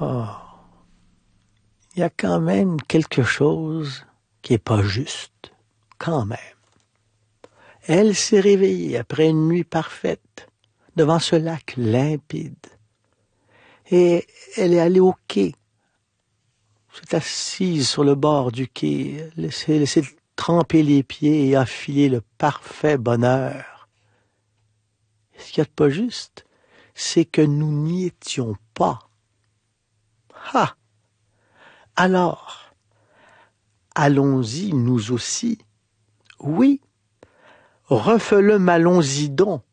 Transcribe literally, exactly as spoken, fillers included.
Oh, il y a quand même quelque chose qui est pas juste, quand même. Elle s'est réveillée après une nuit parfaite, devant ce lac limpide. Et elle est allée au quai. S'est assise sur le bord du quai, laissée, laissée tremper les pieds et affiler le parfait bonheur. Et ce qu'il y a de pas juste, c'est que nous n'y étions pas. Ah! Alors, allons-y, nous aussi. Oui, refais-le, allons-y donc.